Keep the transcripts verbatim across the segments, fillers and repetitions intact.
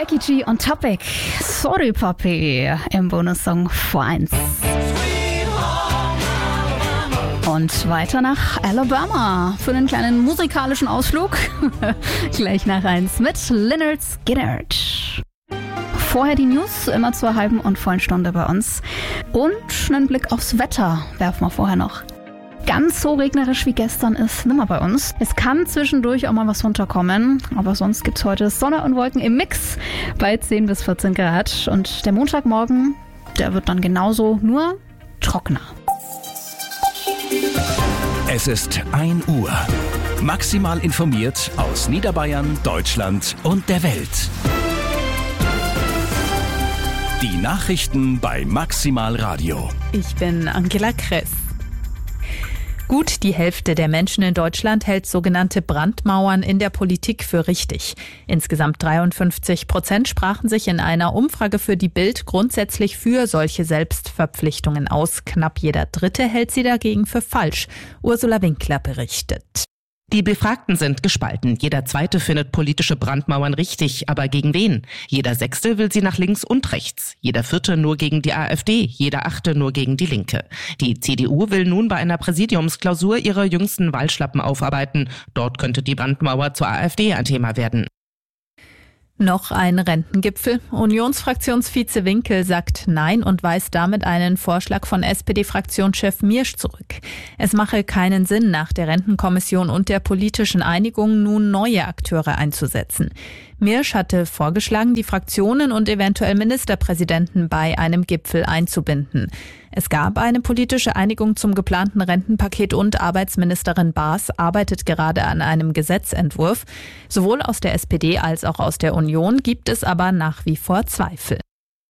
Becky G und Topic. Sorry Papi im Bonussong vor eins. Und weiter nach Alabama für einen kleinen musikalischen Ausflug. Gleich nach eins mit Lynyrd Skynyrd. Vorher die News, immer zur halben und vollen Stunde bei uns. Und einen Blick aufs Wetter werfen wir vorher noch. Ganz so regnerisch wie gestern ist nimmer bei uns. Es kann zwischendurch auch mal was runterkommen, aber sonst gibt's heute Sonne und Wolken im Mix bei zehn bis vierzehn Grad. Und der Montagmorgen, der wird dann genauso, nur trockener. Es ist ein Uhr. Maximal informiert aus Niederbayern, Deutschland und der Welt. Die Nachrichten bei Maximal Radio. Ich bin Angela Kress. Gut die Hälfte der Menschen in Deutschland hält sogenannte Brandmauern in der Politik für richtig. Insgesamt dreiundfünfzig Prozent sprachen sich in einer Umfrage für die Bild grundsätzlich für solche Selbstverpflichtungen aus. Knapp jeder Dritte hält sie dagegen für falsch. Ursula Winkler berichtet. Die Befragten sind gespalten. Jeder Zweite findet politische Brandmauern richtig, aber gegen wen? Jeder Sechste will sie nach links und rechts. Jeder Vierte nur gegen die AfD, jeder Achte nur gegen die Linke. Die C D U will nun bei einer Präsidiumsklausur ihre jüngsten Wahlschlappen aufarbeiten. Dort könnte die Brandmauer zur AfD ein Thema werden. Noch ein Rentengipfel. Unionsfraktionsvize Winkel sagt Nein und weist damit einen Vorschlag von S P D-Fraktionschef Miersch zurück. Es mache keinen Sinn, nach der Rentenkommission und der politischen Einigung nun neue Akteure einzusetzen. Miersch hatte vorgeschlagen, die Fraktionen und eventuell Ministerpräsidenten bei einem Gipfel einzubinden. Es gab eine politische Einigung zum geplanten Rentenpaket und Arbeitsministerin Baas arbeitet gerade an einem Gesetzentwurf. Sowohl aus der S P D als auch aus der Union gibt es aber nach wie vor Zweifel.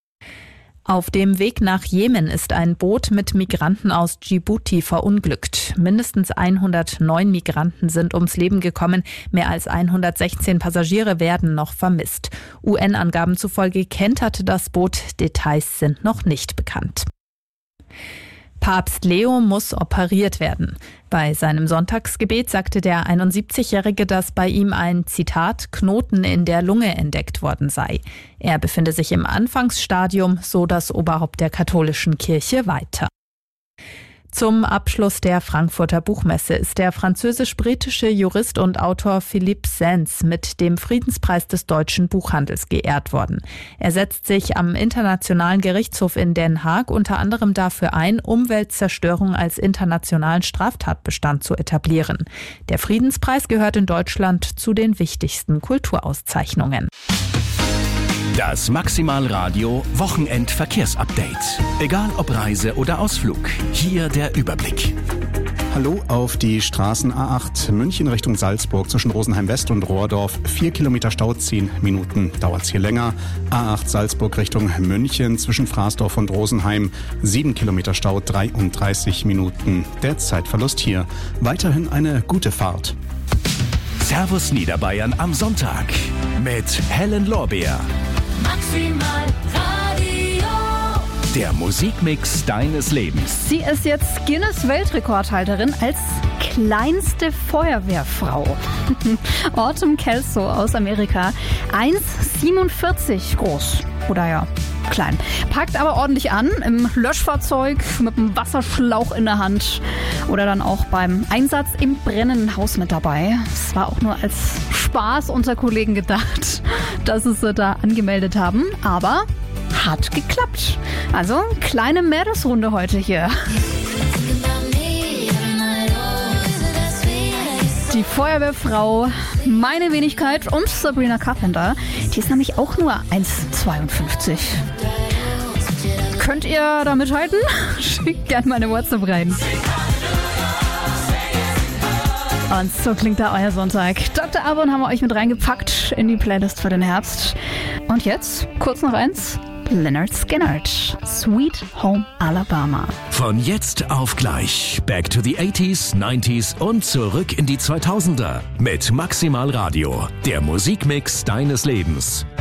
Auf dem Weg nach Jemen ist ein Boot mit Migranten aus Djibouti verunglückt. Mindestens hundertneun Migranten sind ums Leben gekommen. Mehr als hundertsechzehn Passagiere werden noch vermisst. U N-Angaben zufolge kenterte das Boot. Details sind noch nicht bekannt. Papst Leo muss operiert werden. Bei seinem Sonntagsgebet sagte der einundsiebzigjährige, dass bei ihm ein, Zitat, Knoten in der Lunge entdeckt worden sei. Er befinde sich im Anfangsstadium, so das Oberhaupt der katholischen Kirche weiter. Zum Abschluss der Frankfurter Buchmesse ist der französisch-britische Jurist und Autor Philippe Sands mit dem Friedenspreis des deutschen Buchhandels geehrt worden. Er setzt sich am Internationalen Gerichtshof in Den Haag unter anderem dafür ein, Umweltzerstörung als internationalen Straftatbestand zu etablieren. Der Friedenspreis gehört in Deutschland zu den wichtigsten Kulturauszeichnungen. Das Maximal Radio Wochenendverkehrsupdate. Egal ob Reise oder Ausflug, hier der Überblick. Hallo auf die Straßen A acht München Richtung Salzburg zwischen Rosenheim West und Rohrdorf. Vier Kilometer Stau, zehn Minuten dauert's hier länger. A acht Salzburg Richtung München zwischen Fraßdorf und Rosenheim. Sieben Kilometer Stau, dreiunddreißig Minuten. Der Zeitverlust hier. Weiterhin eine gute Fahrt. Servus Niederbayern am Sonntag mit Helen Lorbeer. Maximal Radio. Der Musikmix deines Lebens. Sie ist jetzt Guinness-Weltrekordhalterin als kleinste Feuerwehrfrau. Autumn Kelso aus Amerika. eins Komma siebenundvierzig groß. Oder ja, klein. Packt aber ordentlich an im Löschfahrzeug mit einem Wasserschlauch in der Hand. Oder dann auch beim Einsatz im brennenden Haus mit dabei. Es war auch nur als Spaß unter Kollegen gedacht, dass sie sie da angemeldet haben. Aber hat geklappt. Also kleine Meeresrunde heute hier. Die Feuerwehrfrau, meine Wenigkeit und Sabrina Carpenter, die ist nämlich auch nur eins Komma zweiundfünfzig. Könnt ihr da mithalten? Schickt gerne mal eine WhatsApp rein. Und so klingt da euer Sonntag. Doktor Abon haben wir euch mit reingepackt in die Playlist für den Herbst. Und jetzt, kurz noch eins, Lynyrd Skynyrd, Sweet Home Alabama. Von jetzt auf gleich. Back to the eighties, nineties und zurück in die zweitausender. Mit Maximal Radio, der Musikmix deines Lebens.